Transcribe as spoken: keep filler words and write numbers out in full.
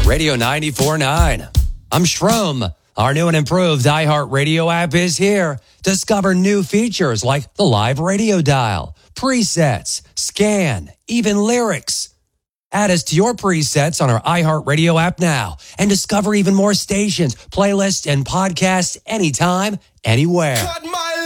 Radio ninety-four point nine. I'm Shroom. Our new and improved iHeartRadio app is here. Discover new features like the live radio dial, presets, scan, even lyrics. Add us to your presets on our iHeartRadio app now and discover even more stations, playlists, and podcasts anytime, anywhere. Cut my